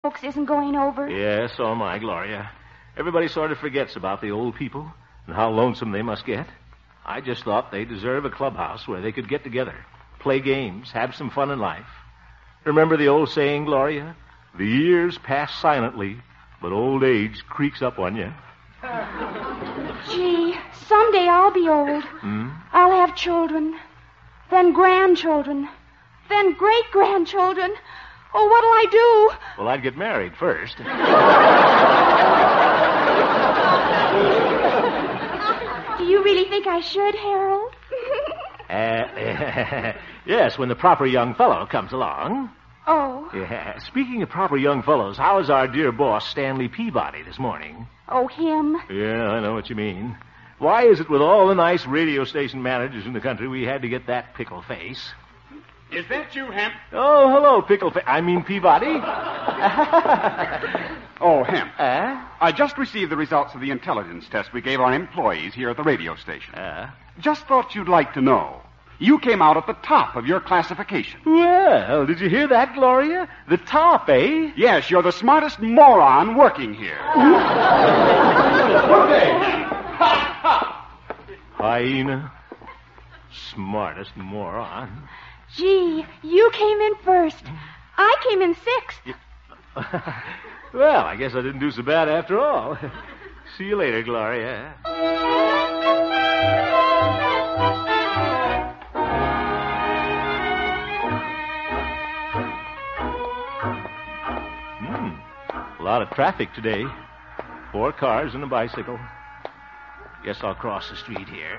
folks isn't going over. Yeah, so am I, Gloria. Everybody sort of forgets about the old people and how lonesome they must get. I just thought they deserve a clubhouse where they could get together, play games, have some fun in life. Remember the old saying, Gloria? The years pass silently, but old age creeps up on you. Gee, someday I'll be old. I'll have children, then grandchildren, then great-grandchildren. Oh, what'll I do? Well, I'd get married first. Do you really think I should, Harold? Yes, when the proper young fellow comes along. Oh. Yeah. Speaking of proper young fellows, how is our dear boss, Stanley Peabody, this morning? Oh, him? Yeah, I know what you mean. Why is it with all the nice radio station managers in the country we had to get that pickle face? Is that you, Hemp? Oh, hello, pickle face. I mean Peabody. Oh, Hemp. Huh? I just received the results of the intelligence test we gave our employees here at the radio station. Just thought you'd like to know. You came out at the top of your classification. Well, did you hear that, Gloria? The top, eh? Yes, you're the smartest moron working here. Hyena. Smartest moron. Gee, you came in first. I came in sixth. Well, I guess I didn't do so bad after all. See you later, Gloria. A lot of traffic today. 4 cars and a bicycle. Guess I'll cross the street here.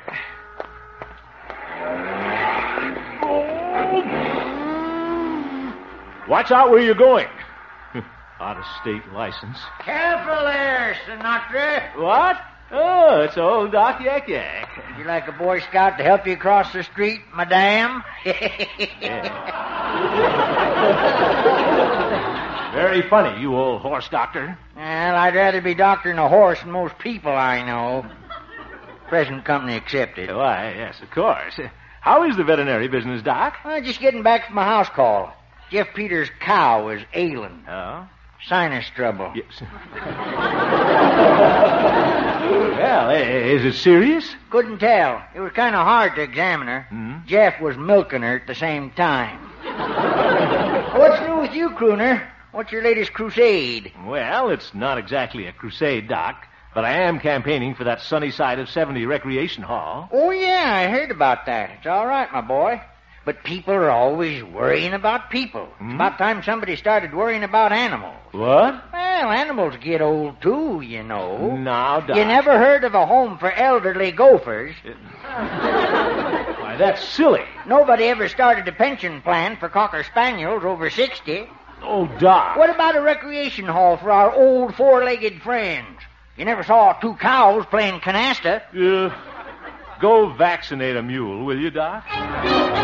Watch out where you're going. Out-of-state license. Careful there, Sinatra. What? Oh, it's old Doc Yak Yak. Would you like a Boy Scout to help you across the street, madame? Very funny, you old horse doctor. Well, I'd rather be doctoring a horse than most people I know. Present company accepted. Why, yes, of course. How is the veterinary business, Doc? Well, just getting back from a house call. Jeff Peters' cow is ailing. Oh? Sinus trouble. Yes. Well, is it serious? Couldn't tell. It was kind of hard to examine her. Jeff was milking her at the same time. What's new with you, Crooner? What's your latest crusade? Well, it's not exactly a crusade, Doc, but I am campaigning for that sunny side of 70 recreation hall. Oh, yeah, I heard about that. It's all right, my boy. But people are always worrying about people. It's about time somebody started worrying about animals. What? Well, animals get old, too, you know. Now, Doc. You never heard of a home for elderly gophers? Why, that's silly. Nobody ever started a pension plan for Cocker Spaniels over 60. Oh, Doc. What about a recreation hall for our old four-legged friends? You never saw 2 cows playing canasta. Go vaccinate a mule, will you, Doc?